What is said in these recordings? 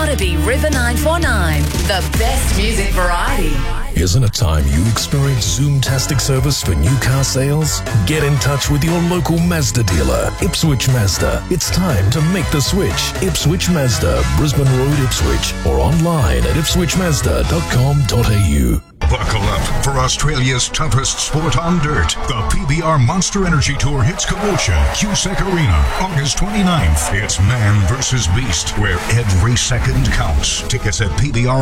gotta be River 949, the best music variety. Isn't it time you experience Zoomtastic service for new car sales? Get in touch with your local Mazda dealer, Ipswich Mazda. It's time to make the switch. Ipswich Mazda, Brisbane Road, Ipswich, or online at ipswichmazda.com.au. Buckle up for Australia's toughest sport on dirt. The PBR Monster Energy Tour hits Caboolture, Cusack Arena, August 29th. It's man versus beast, where every second counts. Tickets at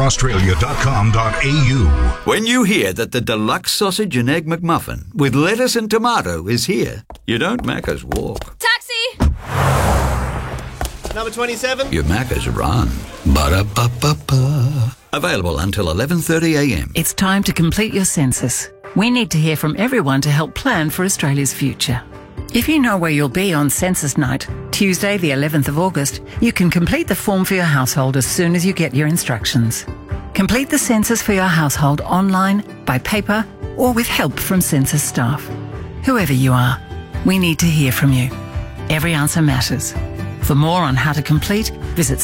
pbraustralia.com.au. When you hear that the deluxe sausage and egg McMuffin with lettuce and tomato is here, you don't Macca's walk. Taxi! Number 27. You Macca's run. Ba-da-ba-ba-ba. Available until 11:30 a.m. It's time to complete your census. We need to hear from everyone to help plan for Australia's future. If you know where you'll be on census night, Tuesday the 11th of August, you can complete the form for your household as soon as you get your instructions. Complete the census for your household online, by paper, or with help from census staff. Whoever you are, we need to hear from you. Every answer matters. For more on how to complete, visit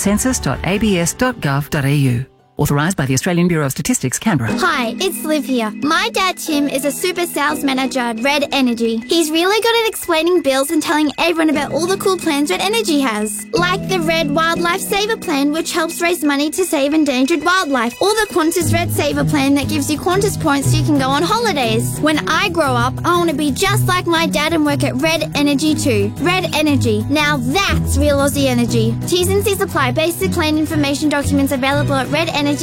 census.abs.gov.au. Authorised by the Australian Bureau of Statistics, Canberra. Hi, it's Liv here. My dad, Tim, is a super sales manager at Red Energy. He's really good at explaining bills and telling everyone about all the cool plans Red Energy has. Like the Red Wildlife Saver Plan, which helps raise money to save endangered wildlife. Or the Qantas Red Saver Plan that gives you Qantas points so you can go on holidays. When I grow up, I want to be just like my dad and work at Red Energy too. Red Energy. Now that's real Aussie energy. T's and C's apply. Basic plan information documents available at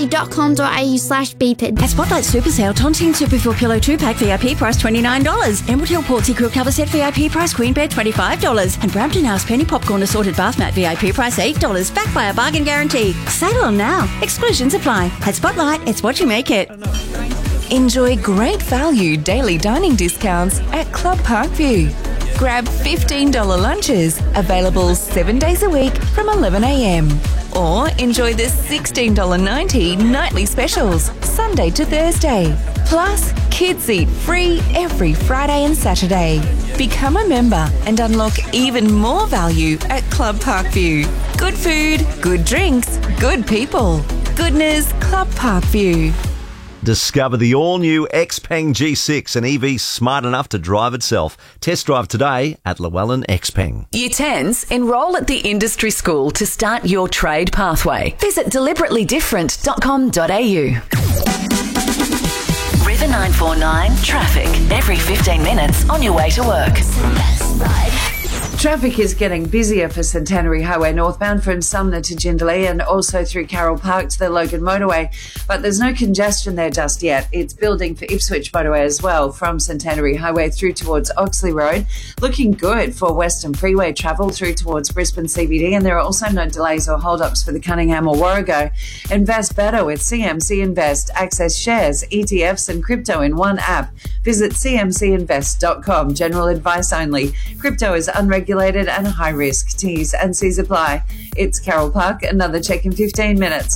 redenergy.com.au/BPID. At Spotlight Super Sale, Tontine Super 4 Pillow 2-pack VIP price $29. Emerald Hill Portsea Quilt Cover Set VIP price Queen Bed $25. And Brampton House Penny Popcorn Assorted Bath Mat VIP price $8. Backed by a bargain guarantee. Sale on now. Exclusions apply. At Spotlight, it's what you make it. Enjoy great value daily dining discounts at Club Parkview. Grab $15 lunches, available 7 days a week from 11 a.m. Or enjoy the $16.90 nightly specials, Sunday to Thursday. Plus, kids eat free every Friday and Saturday. Become a member and unlock even more value at Club Parkview. Good food, good drinks, good people. Goodness Club Parkview. Discover the all-new Xpeng G6, an EV smart enough to drive itself. Test drive today at Llewellyn Xpeng. Year 10s, enrol at the industry school to start your trade pathway. Visit deliberately-different.com.au. River 949 traffic every 15 minutes on your way to work. Traffic is getting busier for Centenary Highway northbound from Sumner to Jindalee and also through Carroll Park to the Logan Motorway. But there's no congestion there just yet. It's building for Ipswich Motorway as well from Centenary Highway through towards Oxley Road. Looking good for Western Freeway travel through towards Brisbane CBD, and there are also no delays or hold-ups for the Cunningham or Warrego. Invest better with CMC Invest. Access shares, ETFs and crypto in one app. Visit cmcinvest.com. General advice only. Crypto is unregulated and high risk. T's and C's apply. It's Carroll Park. Another check in 15 minutes.